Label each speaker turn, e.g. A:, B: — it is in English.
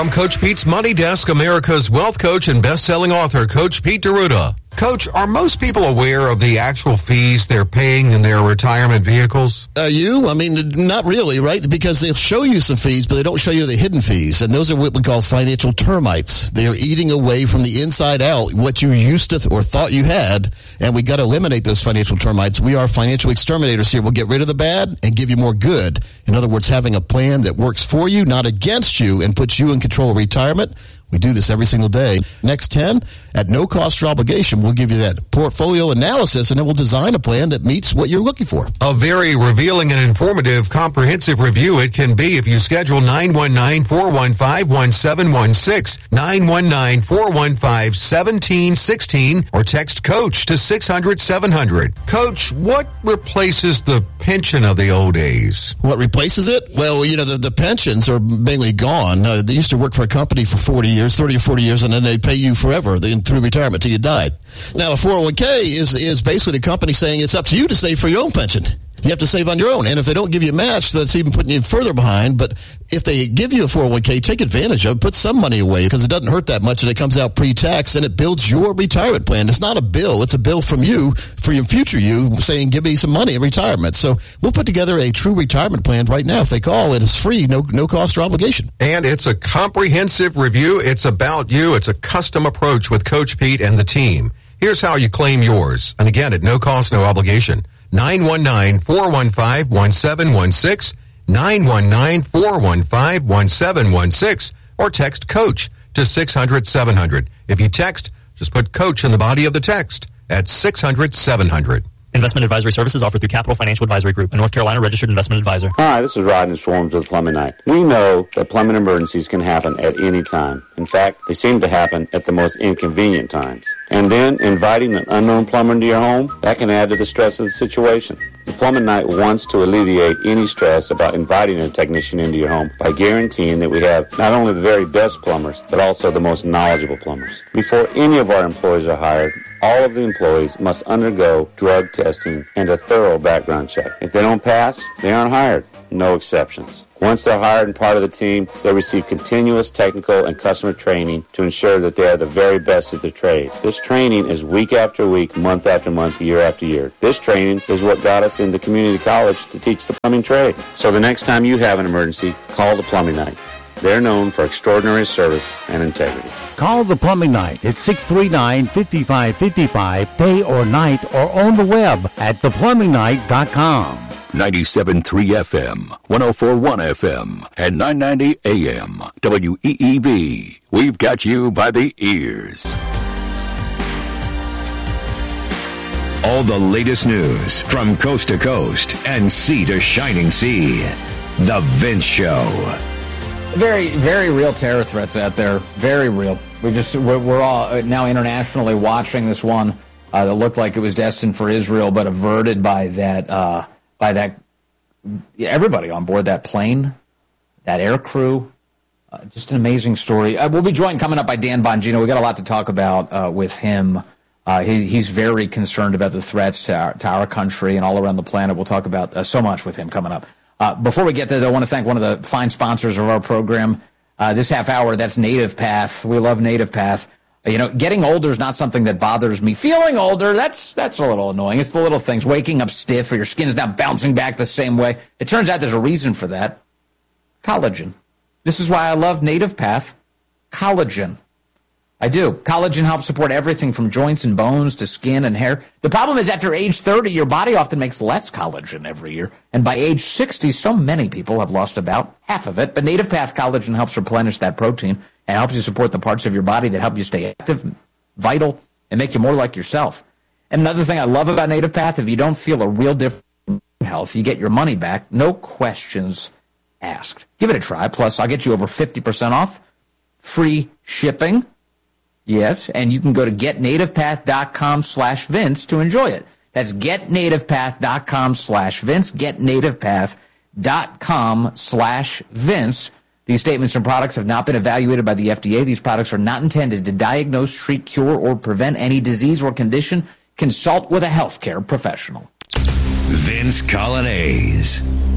A: from Coach Pete's Money Desk, America's wealth coach and best-selling author, Coach Pete D'Arruda. Coach, are most people aware of the actual fees they're paying in their retirement vehicles?
B: Not really, right? Because they'll show you some fees, but they don't show you the hidden fees. And those are what we call financial termites. They are eating away from the inside out what you used to or thought you had. And we got to eliminate those financial termites. We are financial exterminators here. We'll get rid of the bad and give you more good. In other words, having a plan that works for you, not against you, and puts you in control of retirement. We do this every single day. Next 10, at no cost or obligation, we'll give you that portfolio analysis, and then we'll design a plan that meets what you're looking for.
A: A very revealing and informative, comprehensive review it can be if you schedule 919-415-1716, 919-415-1716, or text COACH to 600-700. Coach, what replaces the pension of the old days?
B: What replaces it? Well, the pensions are mainly gone. They used to work for a company for 40 years, 30 or 40 years, and then they pay you forever through retirement till you died. Now, a 401k is basically the company saying it's up to you to save for your own pension. You have to save on your own. And if they don't give you a match, that's even putting you further behind. But if they give you a 401k, take advantage of it. Put some money away because it doesn't hurt that much and it comes out pre-tax and it builds your retirement plan. It's not a bill. It's a bill from you for your future you saying, give me some money in retirement. So we'll put together a true retirement plan right now. If they call, it is free, no cost or obligation.
A: And it's a comprehensive review. It's about you. It's a custom approach with Coach Pete and the team. Here's how you claim yours. And again, at no cost, no obligation. 919-415-1716, 919-415-1716, or text COACH to 600-700. If you text, just put COACH in the body of the text at 600-700.
C: Investment advisory services offered through Capital Financial Advisory Group, a North Carolina registered investment advisor.
D: Hi, this is Rodney Swarms with Plumbing Night. We know that plumbing emergencies can happen at any time. In fact, they seem to happen at the most inconvenient times. And then inviting an unknown plumber into your home, that can add to the stress of the situation. The Plumbing Night wants to alleviate any stress about inviting a technician into your home by guaranteeing that we have not only the very best plumbers, but also the most knowledgeable plumbers. Before any of our employees are hired, all of the employees must undergo drug testing and a thorough background check. If they don't pass, they aren't hired. No exceptions. Once they're hired and part of the team, they receive continuous technical and customer training to ensure that they are the very best at their trade. This training is week after week, month after month, year after year. This training is what got us into community college to teach the plumbing trade. So the next time you have an emergency, call the Plumbing Night. They're known for extraordinary service and integrity.
E: Call the Plumbing Night at 639-5555, day or night, or on the web at theplumbingnight.com.
F: 97.3 FM, 104.1 FM, and 990 AM. WEEB. We've got you by the ears. All the latest news from coast to coast and sea to shining sea. The Vince Show.
G: Very, very real terror threats out there. Very real. We're all now internationally watching this one that looked like it was destined for Israel, but averted by that everybody on board that plane, that air crew. Just an amazing story. We'll be joined coming up by Dan Bongino. We got a lot to talk about with him. He's very concerned about the threats to our country and all around the planet. We'll talk about so much with him coming up. Before we get there, though, I want to thank one of the fine sponsors of our program. This half hour, that's Native Path. We love Native Path. Getting older is not something that bothers me. Feeling older, that's a little annoying. It's the little things. Waking up stiff or your skin is not bouncing back the same way. It turns out there's a reason for that. Collagen. This is why I love Native Path. Collagen. I do. Collagen helps support everything from joints and bones to skin and hair. The problem is after age 30, your body often makes less collagen every year. And by age 60, so many people have lost about half of it. But Native Path Collagen helps replenish that protein and helps you support the parts of your body that help you stay active, vital, and make you more like yourself. And another thing I love about Native Path, if you don't feel a real difference in health, you get your money back, no questions asked. Give it a try. Plus, I'll get you over 50% off, free shipping. Yes, and you can go to getnativepath.com/Vince to enjoy it. That's getnativepath.com/Vince, getnativepath.com/Vince. These statements and products have not been evaluated by the FDA. These products are not intended to diagnose, treat, cure, or prevent any disease or condition. Consult with a healthcare professional.
F: Vince Colonnese.